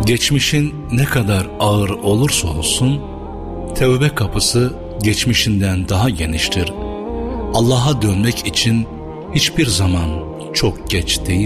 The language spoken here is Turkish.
Geçmişin ne kadar ağır olursa olsun, tevbe kapısı geçmişinden daha geniştir. Allah'a dönmek için hiçbir zaman çok geç değil.